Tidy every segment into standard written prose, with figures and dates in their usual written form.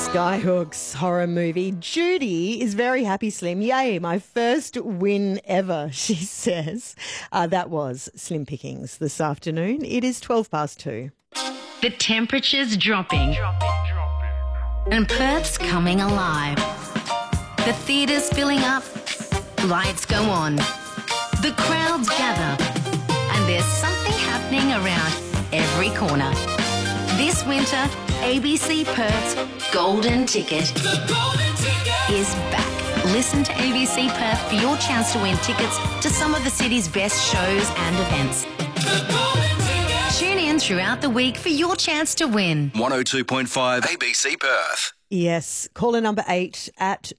Skyhooks horror movie. Judy is very happy, Slim. Yay, my first win ever, she says. That was Slim Pickings this afternoon. It is 2:12. The temperature's dropping. And Perth's coming alive. The theatre's filling up. Lights go on. The crowds gather. And there's something happening around every corner. This winter, ABC Perth's Golden Ticket is back. Listen to ABC Perth for your chance to win tickets to some of the city's best shows and events. Tune in throughout the week for your chance to win. 102.5 ABC Perth. Yes, caller number 8 at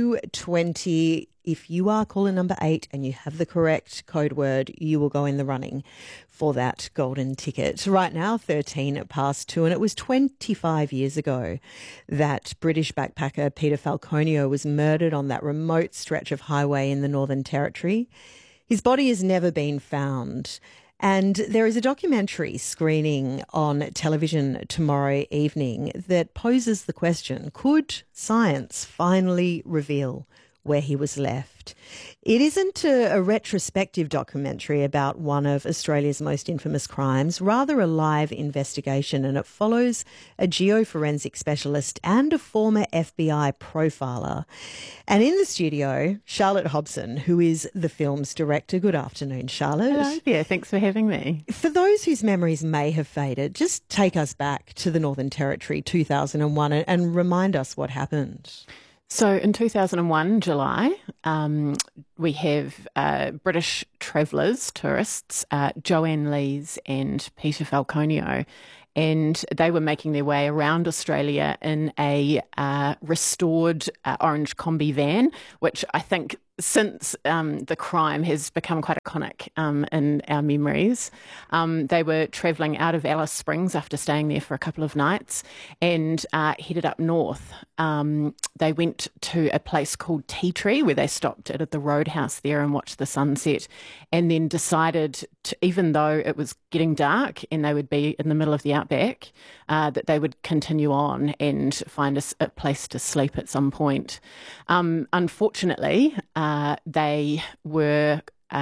2:20. If you are caller number 8 and you have the correct code word, you will go in the running for that golden ticket. Right now, 2:13, and it was 25 years ago that British backpacker Peter Falconio was murdered on that remote stretch of highway in the Northern Territory. His body has never been found. And there is a documentary screening on television tomorrow evening that poses the question, could science finally reveal where he was left? It isn't a retrospective documentary about one of Australia's most infamous crimes, rather a live investigation, and it follows a geoforensic specialist and a former FBI profiler. And in the studio, Charlotte Hobson, who is the film's director. Good afternoon, Charlotte. Hello there, thanks for having me. For those whose memories may have faded, just take us back to the Northern Territory 2001 and remind us what happened. So in 2001, July, we have British travellers, tourists, Joanne Lees and Peter Falconio, and they were making their way around Australia in a restored orange Kombi van, which I think since the crime has become quite iconic in our memories. They were travelling out of Alice Springs after staying there for a couple of nights and headed up north. They went to a place called Tea Tree where they stopped at the roadhouse there and watched the sunset, and then decided to, even though it was getting dark and they would be in the middle of the outback, that they would continue on and find a place to sleep at some point. Unfortunately, they were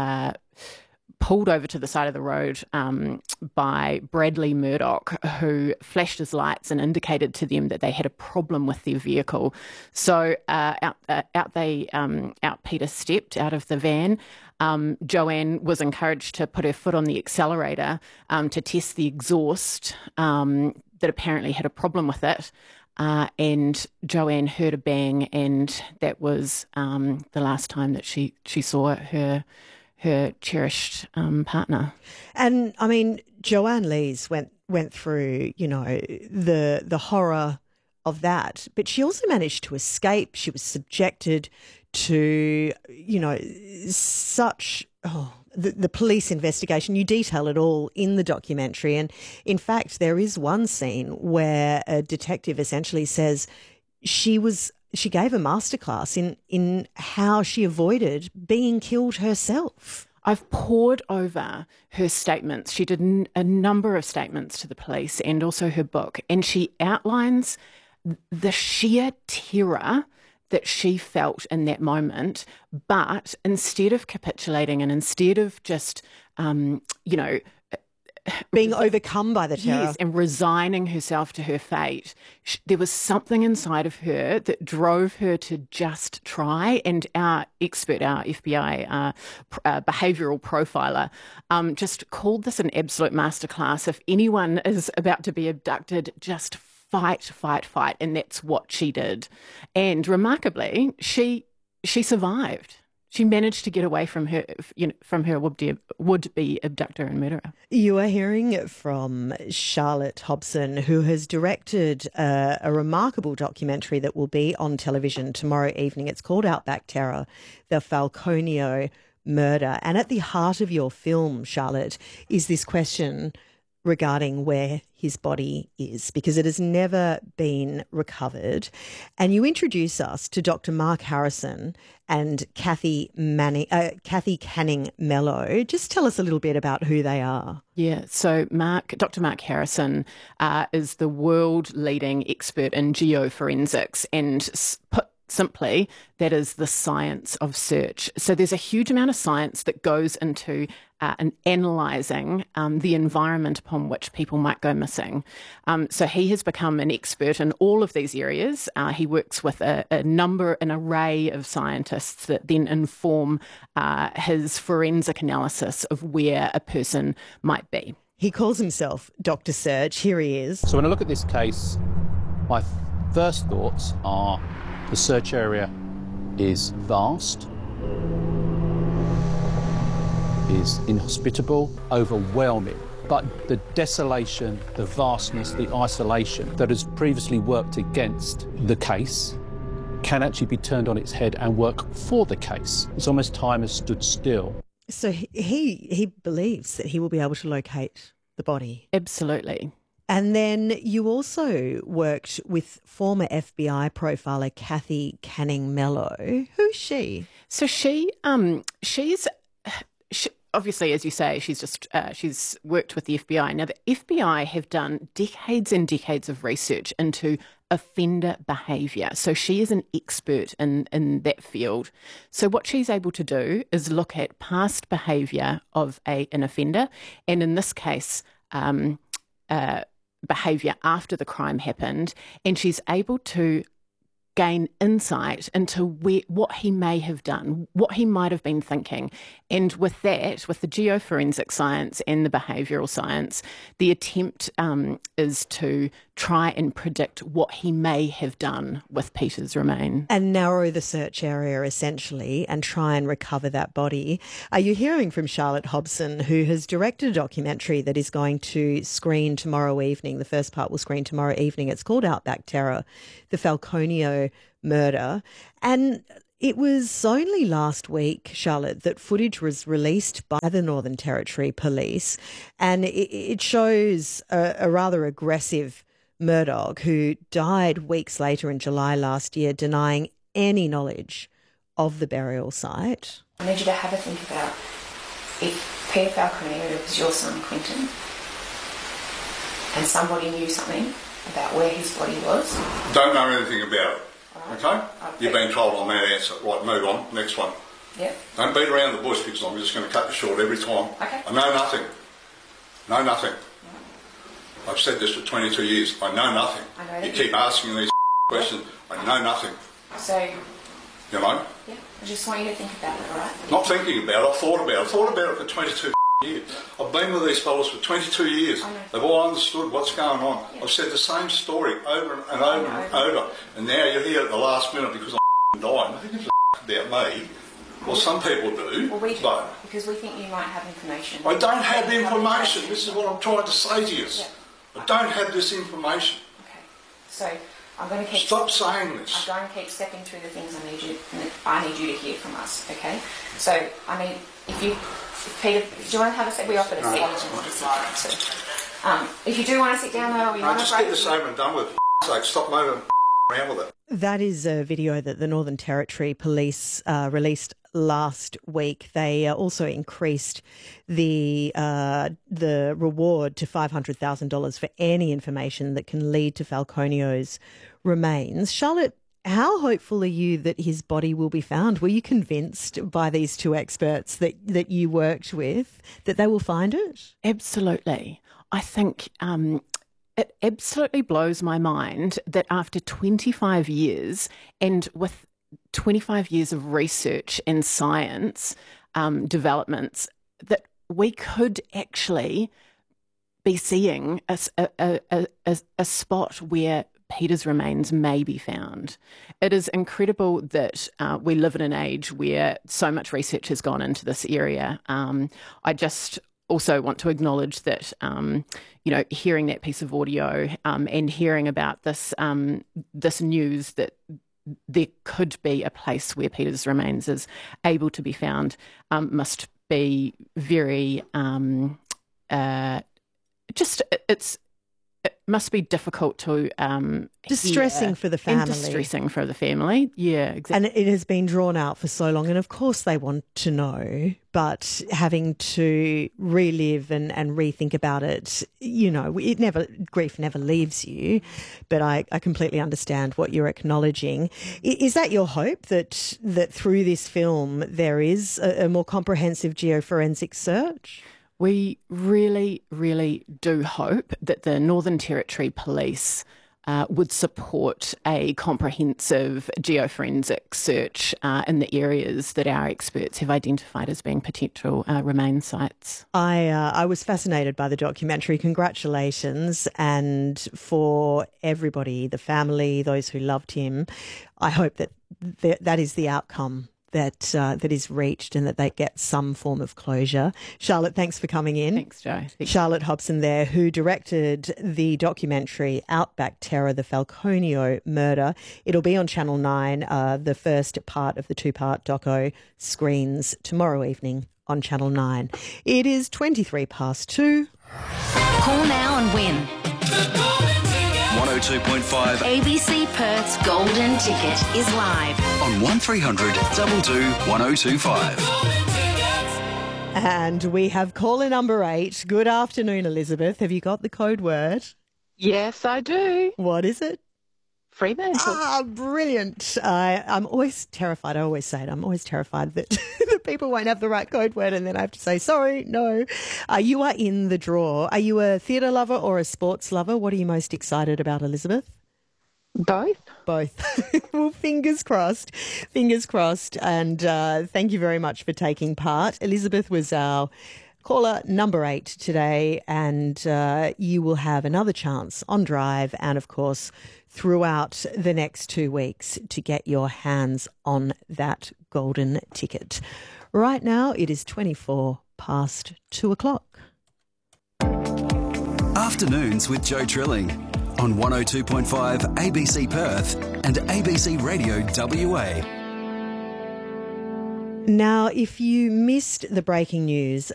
pulled over to the side of the road by Bradley Murdoch, who flashed his lights and indicated to them that they had a problem with their vehicle. So out Peter stepped out of the van. Joanne was encouraged to put her foot on the accelerator to test the exhaust that apparently had a problem with it. And Joanne heard a bang, and that was the last time that she saw her cherished partner. And I mean, Joanne Lees went through, the horror of that, but she also managed to escape. She was subjected to, such the police investigation. You detail it all in the documentary, and in fact, there is one scene where a detective essentially says she gave a masterclass in how she avoided being killed herself. I've pored over her statements. She did a number of statements to the police and also her book, and she outlines the sheer terror that she felt in that moment. But instead of capitulating and instead of just, being overcome by the terror. Yes, and resigning herself to her fate, there was something inside of her that drove her to just try. And our expert, our FBI behavioural profiler, just called this an absolute masterclass. If anyone is about to be abducted, just fight. And that's what she did. And remarkably, she survived. She managed to get away from her, would-be abductor and murderer. You are hearing from Charlotte Hobson, who has directed a remarkable documentary that will be on television tomorrow evening. It's called Outback Terror, the Falconio murder. And at the heart of your film, Charlotte, is this question, regarding where his body is, because it has never been recovered. And you introduce us to Dr. Mark Harrison and Kathy Canning Mello. Just tell us a little bit about who they are. Yeah, so Dr. Mark Harrison is the world-leading expert in geoforensics, and put simply, that is the science of search. So there's a huge amount of science that goes into analysing the environment upon which people might go missing. So he has become an expert in all of these areas. He works with an array of scientists that then inform his forensic analysis of where a person might be. He calls himself Dr. Search. Here he is. So when I look at this case, my first thoughts are the search area is vast, is inhospitable, overwhelming. But the desolation, the vastness, the isolation that has previously worked against the case can actually be turned on its head and work for the case. It's almost time has stood still. So he believes that he will be able to locate the body. Absolutely. And then you also worked with former FBI profiler Kathy Canning Mello. Who's she? So she's obviously, as you say, she's worked with the FBI. Now, the FBI have done decades and decades of research into offender behaviour. So she is an expert in that field. So what she's able to do is look at past behaviour of an offender, and in this case, behaviour after the crime happened, and she's able to gain insight into what he may have done, what he might have been thinking. And with that, with the geoforensic science and the behavioural science, the attempt is to try and predict what he may have done with Peter's remains. And narrow the search area, essentially, and try and recover that body. Are you hearing from Charlotte Hobson, who has directed a documentary that is going to screen tomorrow evening? The first part will screen tomorrow evening. It's called Outback Terror, the Falconio murder. And it was only last week, Charlotte, that footage was released by the Northern Territory Police, and it shows a rather aggressive Murdoch who died weeks later in July last year, denying any knowledge of the burial site. I need you to have a think about if Peter Falconio was your son Quentin and somebody knew something about where his body was. Don't know anything about it. Okay? You've been told on that answer. Right, move on. Next one. Yep. Don't beat around the bush because I'm just going to cut you short every time. Okay. I know nothing. Know nothing. I've said this for 22 years. I know nothing. I know that you keep asking these questions. I know nothing. So... You know? Yeah. I just want you to think about it, all right? Not thinking about it. I've thought about it. I've thought about it for 22 years. I've been with these fellas for 22 years. They've all understood what's going on. Yeah. I've said the same story over and over and over. And now you're here at the last minute because I'm dying. I think it's about me. Well, some people do. Well, we do, but because we think you might have information. I don't have the information. This is what I'm trying to say to you. Yeah. I don't have this information. Okay. So I'm going to keep... Stop saying this. I'm going to keep stepping through the things I need you to hear from us, okay? So, I mean, if Peter, do you want to have a seat? We offered a seat. If you do want to sit down though, or you want to just get this over and done with, sake. Stop moving around with it. That is a video that the Northern Territory Police released last week. They also increased the reward to $500,000 for any information that can lead to Falconio's remains. Charlotte, how hopeful are you that his body will be found? Were you convinced by these two experts that you worked with that they will find it? Absolutely. I think it absolutely blows my mind that after 25 years and with 25 years of research and science developments, that we could actually be seeing a spot where Peter's remains may be found. It is incredible that we live in an age where so much research has gone into this area. I just also want to acknowledge that, hearing that piece of audio and hearing about this this news that there could be a place where Peter's remains is able to be found must be very It must be difficult to distressing hear. for the family. And distressing for the family. Yeah, exactly. And it has been drawn out for so long. And of course they want to know, but having to relive and rethink about it, grief never leaves you. But I completely understand what you're acknowledging. Is that your hope that through this film there is a more comprehensive geoforensic search? We really, really do hope that the Northern Territory Police would support a comprehensive geoforensic search in the areas that our experts have identified as being potential remain sites. I was fascinated by the documentary. Congratulations. And for everybody, the family, those who loved him, I hope that is the outcome that is reached and that they get some form of closure. Charlotte, thanks for coming in. Thanks, Jo. Charlotte Hobson there, who directed the documentary Outback Terror, the Falconio Murder. It'll be on Channel 9. The first part of the two-part doco screens tomorrow evening on Channel 9. It is 2:23. Call now and win 102.5 ABC Perth's Golden Ticket is live. on 1300 22 1025. And we have caller number 8. Good afternoon, Elizabeth. Have you got the code word? Yes, I do. What is it? Fremantle. Ah, brilliant. I'm always terrified. I always say it. I'm always terrified that the people won't have the right code word and then I have to say, sorry, no. You are in the draw. Are you a theatre lover or a sports lover? What are you most excited about, Elizabeth? Both. Well, fingers crossed. Fingers crossed. And thank you very much for taking part. Elizabeth was our caller number 8 today, and you will have another chance on Drive and, of course, throughout the next 2 weeks to get your hands on that golden ticket. Right now, it is 2 o'clock. Afternoons with Joe Trilling on 102.5 ABC Perth and ABC Radio WA. Now, if you missed the breaking news